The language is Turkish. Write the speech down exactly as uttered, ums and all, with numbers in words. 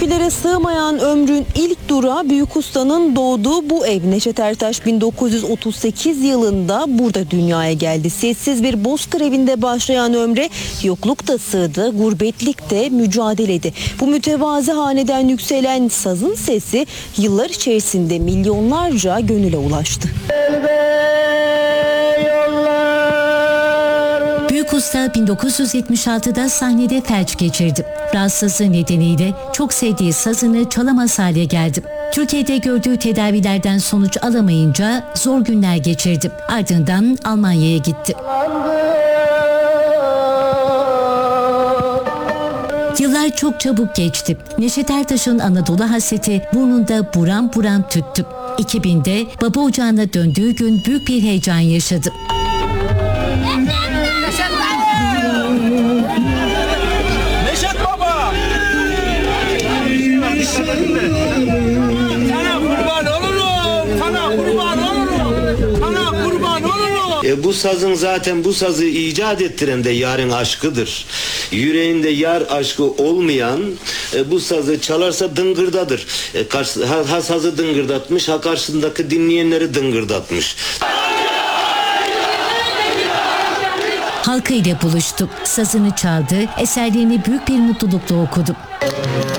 Harflere sığmayan ömrün ilk durağı Büyük Usta'nın doğduğu bu ev. Neşet Ertaş bin dokuz yüz otuz sekiz yılında burada dünyaya geldi. Sessiz bir bozkır evinde başlayan ömre yoklukta sığdı, gurbetlikte mücadeledi. Bu mütevazı haneden yükselen sazın sesi yıllar içerisinde milyonlarca gönüle ulaştı. Büyük Usta bin dokuz yüz yetmiş altıda sahnede felç geçirdi. Rahatsızlığı nedeniyle çok sevdiği sazını çalamaz hale geldi. Türkiye'de gördüğü tedavilerden sonuç alamayınca zor günler geçirdi. Ardından Almanya'ya gitti. Yıllar çok çabuk geçti. Neşet Ertaş'ın Anadolu hasreti burnunda buram buram tüttü. iki binde baba ocağına döndüğü gün büyük bir heyecan yaşadı. Neşet Baba! Sana kurban olurum! Sana kurban olurum! Sana kurban olurum! E, bu sazın zaten bu sazı icat ettiren de yarın aşkıdır. Yüreğinde yar aşkı olmayan e, bu sazı çalarsa dıngırdadır. E, karşı, ha, ha sazı dıngırdatmış, ha karşısındaki dinleyenleri dıngırdatmış. Halkı ile buluştu. Sazını çaldı, eserlerini büyük bir mutlulukla okudu.